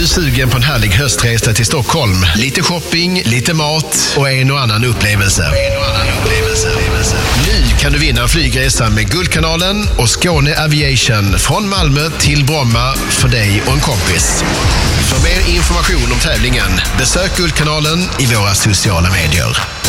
du sugen på en härlig höstresa till Stockholm? Lite shopping, lite mat och en och annan upplevelse. Nu kan du vinna en flygresa med Guldkanalen och Skåne Aviation från Malmö till Bromma för dig och en kompis. För mer information om tävlingen, besök Guldkanalen i våra sociala medier.